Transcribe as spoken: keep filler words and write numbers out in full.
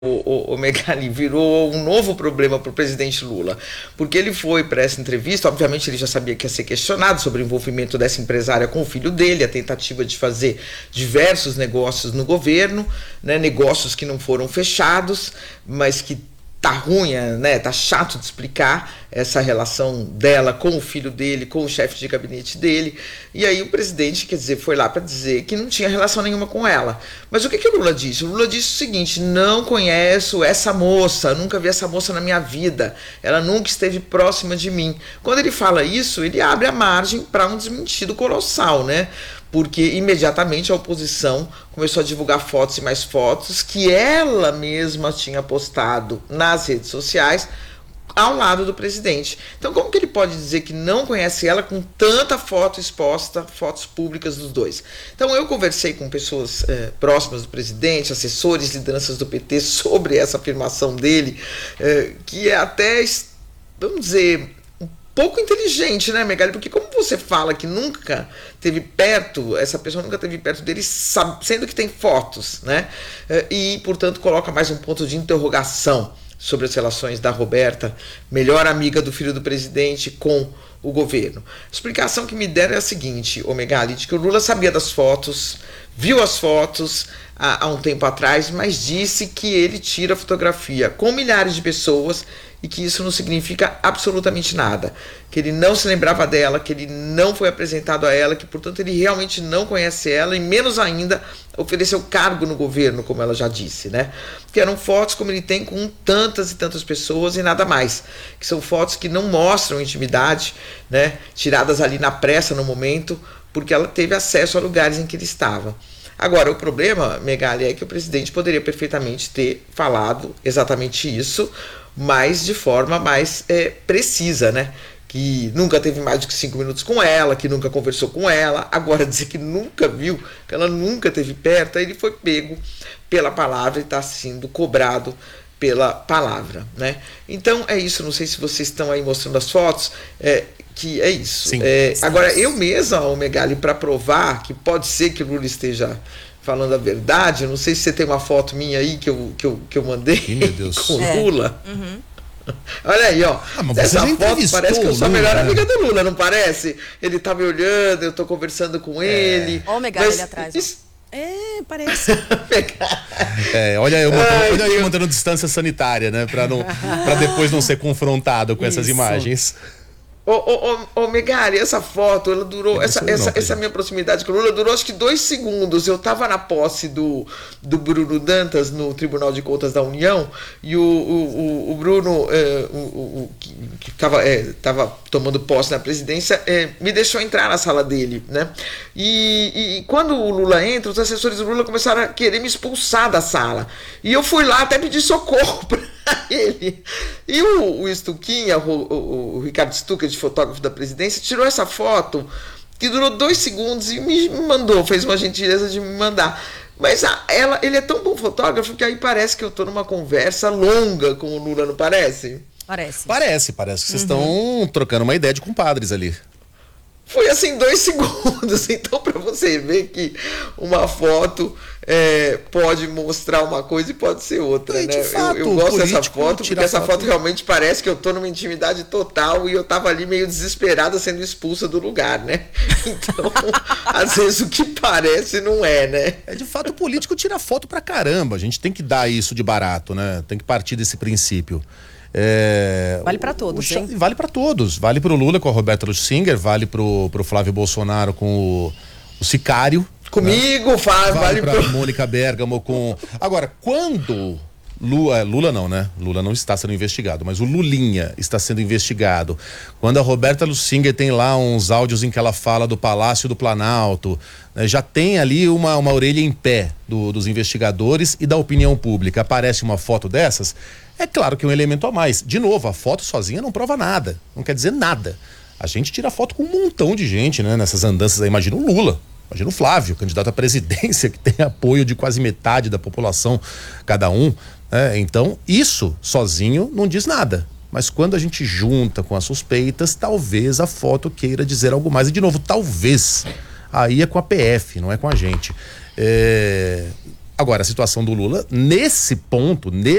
O, o, o Megali virou um novo problema para o presidente Lula, porque ele foi para essa entrevista, obviamente ele já sabia que ia ser questionado sobre o envolvimento dessa empresária com o filho dele, a tentativa de fazer diversos negócios no governo, né, negócios que não foram fechados, mas que tá ruim, né, tá chato de explicar essa relação dela com o filho dele, com o chefe de gabinete dele, e aí o presidente, quer dizer, foi lá para dizer que não tinha relação nenhuma com ela. Mas o que que o Lula disse? O Lula disse o seguinte: não conheço essa moça, nunca vi essa moça na minha vida, ela nunca esteve próxima de mim. Quando ele fala isso, ele abre a margem para um desmentido colossal, né? Porque imediatamente a oposição começou a divulgar fotos e mais fotos que ela mesma tinha postado nas redes sociais ao lado do presidente. Então, como que ele pode dizer que não conhece ela com tanta foto exposta, fotos públicas dos dois? Então, eu conversei com pessoas eh, próximas do presidente, assessores, lideranças do P T, sobre essa afirmação dele, eh, que é até, vamos dizer, pouco inteligente, né, Megali? Porque como você fala que nunca teve perto, essa pessoa nunca teve perto dele, sabe, sendo que tem fotos, né? E, portanto, coloca mais um ponto de interrogação sobre as relações da Roberta, melhor amiga do filho do presidente, com o governo. A explicação que me deram é a seguinte, ô Megali, de que o Lula sabia das fotos, viu as fotos há, há um tempo atrás, mas disse que ele tira fotografia com milhares de pessoas e que isso não significa absolutamente nada, que ele não se lembrava dela, que ele não foi apresentado a ela, que, portanto, ele realmente não conhece ela e, menos ainda, ofereceu cargo no governo, como ela já disse, né? Que eram fotos como ele tem com tantas e tantas pessoas e nada mais, que são fotos que não mostram intimidade, né? Tiradas ali na pressa, no momento, porque ela teve acesso a lugares em que ele estava. Agora, o problema, Megali, é que o presidente poderia perfeitamente ter falado exatamente isso, mas de forma mais é, precisa, né? Que nunca teve mais do que cinco minutos com ela, que nunca conversou com ela. Agora, dizer que nunca viu, que ela nunca teve perto, ele foi pego pela palavra e está sendo cobrado pela palavra, né? Então, é isso. Não sei se vocês estão aí mostrando as fotos, é, que é isso. Sim, é, agora, eu mesma, o Megali, para provar que pode ser que o Lula esteja falando a verdade, eu não sei se você tem uma foto minha aí que eu, que eu, que eu mandei. Ih, meu Deus. Com o É. Lula. Uhum. Olha aí, ó. Ah, mas Essa você já foto parece que eu sou a entrevistou o melhor Lula, amiga né? do Lula, não parece? Ele tá me olhando, eu tô conversando com ele. Ó o Megali Mas ali atrás, ó. isso- É, parece. É, olha eu mantendo, Ai, olha eu Deus. mantendo distância sanitária, né? Pra, não, pra depois não ser confrontado com essas Isso. imagens. Ô, ô, ô, ô, Megali, essa foto, ela durou, Eu não essa, sou eu essa, não, essa Pedro. minha proximidade com o Lula durou acho que dois segundos. Eu tava na posse do, do Bruno Dantas no Tribunal de Contas da União e o, o, o, o Bruno, é, o, o, o, que, que tava, é, tava tomando posse na presidência, é, me deixou entrar na sala dele, né? E, e, e quando o Lula entra, os assessores do Lula começaram a querer me expulsar da sala. E eu fui lá até pedir socorro pra ele. E o, o Stuquinha, o, o, o Ricardo Stuca, de fotógrafo da presidência, tirou essa foto que durou dois segundos e me mandou, fez uma gentileza de me mandar. Mas a, ela, ele é tão bom fotógrafo que aí parece que eu tô numa conversa longa com o Lula, não parece? Parece. Parece, parece que vocês estão trocando uma ideia de compadres ali. Foi assim, dois segundos. Então, para você ver que uma foto é, pode mostrar uma coisa e pode ser outra, E, de né? fato, eu, eu gosto dessa político foto, porque tira essa foto- foto realmente parece que eu tô numa intimidade total e eu tava ali meio desesperada sendo expulsa do lugar, né? Então, às vezes o que parece não é, né? É, de fato, o político tira foto pra caramba. A gente tem que dar isso de barato, né? Tem que partir desse princípio. É, Vale pra todos, o cha- hein? Vale pra todos. Vale pro Lula com a Roberta Lussinger, vale pro, pro Flávio Bolsonaro com o, o Sicário. Comigo, faz, Vale vale pra pro... Mônica Bergamo com... Agora, quando... Lula, Lula não, né? Lula não está sendo investigado, mas o Lulinha está sendo investigado. Quando a Roberta Lussinger tem lá uns áudios em que ela fala do Palácio do Planalto, né? Já tem ali uma, uma orelha em pé do, dos investigadores e da opinião pública. Aparece uma foto dessas, é claro que é um elemento a mais. De novo, a foto sozinha não prova nada, não quer dizer nada. A gente tira foto com um montão de gente, né? Nessas andanças aí, imagina o Lula. Imagina o Flávio, candidato à presidência, que tem apoio de quase metade da população, cada um. É, então, isso sozinho não diz nada. Mas quando a gente junta com as suspeitas, talvez a foto queira dizer algo mais. E, de novo, talvez. Aí é com a P F, não é com a gente. É... Agora, a situação do Lula, nesse ponto,